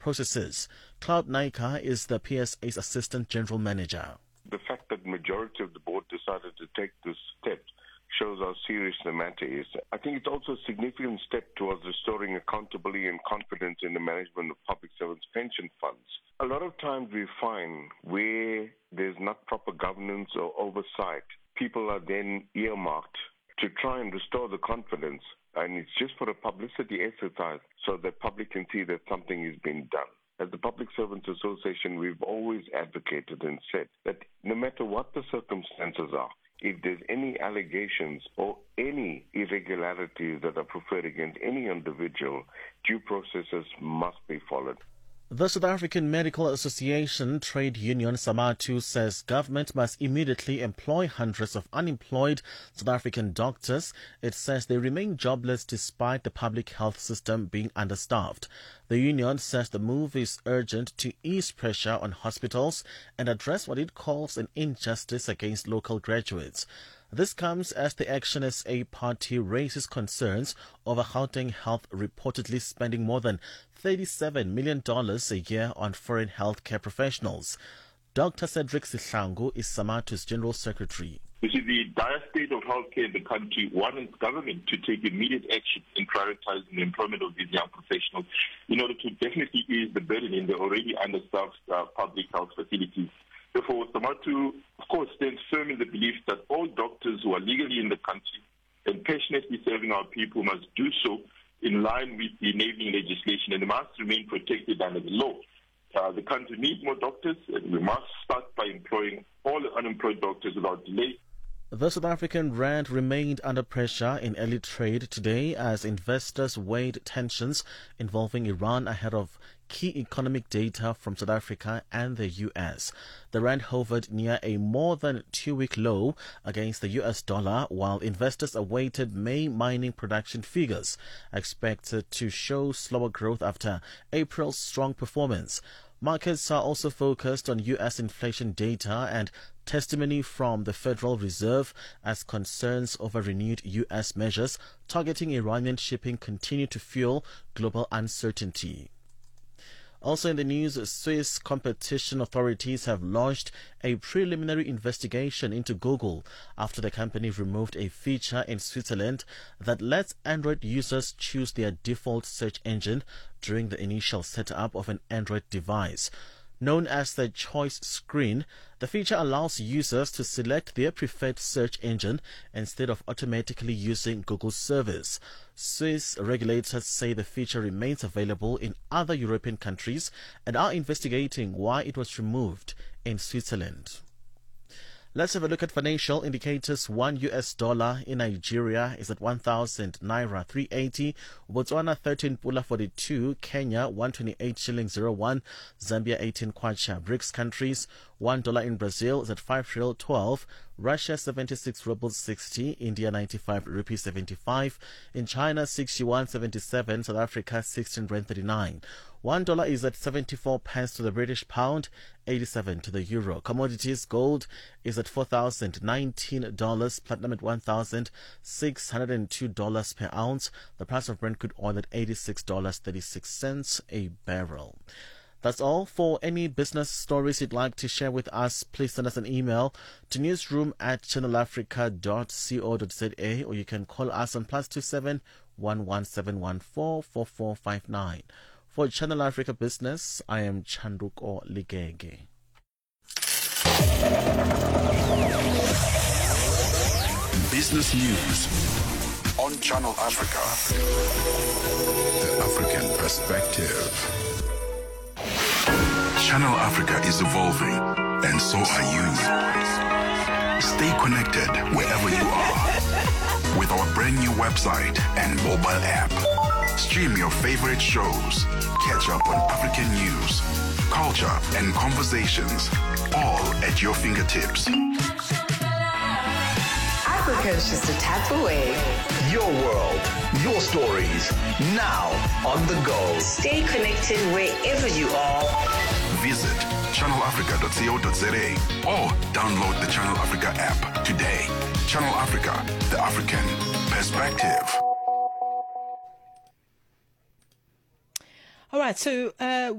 processes. Cloud Naika is the PSA's Assistant General Manager. The fact that majority of the board decided to take this step shows how serious the matter is. I think it's also a significant step towards restoring accountability and confidence in the management of public servants' pension funds. A lot of times we find where there's not proper governance or oversight, people are then earmarked to try and restore the confidence, and it's just for a publicity exercise so that public can see that something is being done. As the Public Servants Association, we've always advocated and said that no matter what the circumstances are, if there's any allegations or any irregularities that are preferred against any individual, due processes must be followed. The South African Medical Association trade union SAMATU says government must immediately employ hundreds of unemployed South African doctors. It says they remain jobless despite the public health system being understaffed. The union says the move is urgent to ease pressure on hospitals and address what it calls an injustice against local graduates. This comes as the Action SA party raises concerns over Gauteng Health reportedly spending more than $37 million a year on foreign healthcare professionals. Dr. Cedric Sihlangu is SAMATU's General Secretary. You see, the dire state of healthcare in the country warrants government to take immediate action in prioritizing the employment of these young professionals in order to definitely ease the burden in the already understaffed public health facilities. Therefore, SAMATU, of course, stands firm in the belief that all doctors who are legally in the country and passionately serving our people must do so in line with the enabling legislation, and they must remain protected under the law. The country needs more doctors, and we must start by employing all the unemployed doctors without delay. The South African rand remained under pressure in early trade today as investors weighed tensions involving Iran ahead of key economic data from South Africa and the US. The rand hovered near a more than 2-week low against the US dollar, while investors awaited May mining production figures, expected to show slower growth after April's strong performance. Markets are also focused on U.S. inflation data and testimony from the Federal Reserve as concerns over renewed U.S. measures targeting Iranian shipping continue to fuel global uncertainty. Also in the news, Swiss competition authorities have launched a preliminary investigation into Google after the company removed a feature in Switzerland that lets Android users choose their default search engine during the initial setup of an Android device. Known as the choice screen, the feature allows users to select their preferred search engine instead of automatically using Google's service. Swiss regulators say the feature remains available in other European countries and are investigating why it was removed in Switzerland. Let's have a look at financial indicators. $1 in Nigeria is at 1,000 naira 380, Botswana 13 pula 42, Kenya 128 shillings 01, Zambia 18 kwacha. BRICS countries, $1 in Brazil is at 5 real 12, Russia 76 rubles 60, India 95 rupees 75, in China 6 yuan 77, South Africa 16 rand 39. $1 is at 74 pence to the British pound, 87 to the euro. Commodities, gold is at $4,019, platinum at $1,602 per ounce. The price of Brent crude oil at $86.36 a barrel. That's all. For any business stories you'd like to share with us, please send us an email to newsroom@channelafrica.co.za, or you can call us on +27 11714 4459. For Channel Africa Business, I am Chanduko Ligege. Business News on Channel Africa. The African Perspective. Channel Africa is evolving, and so are you. Stay connected wherever you are with our brand new website and mobile app. Stream your favorite shows, catch up on African news, culture, and conversations, all at your fingertips. Africa is just a tap away. Your world, your stories, now on the go. Stay connected wherever you are. Visit channelafrica.co.za or download the Channel Africa app today. Channel Africa, the African Perspective. All right, so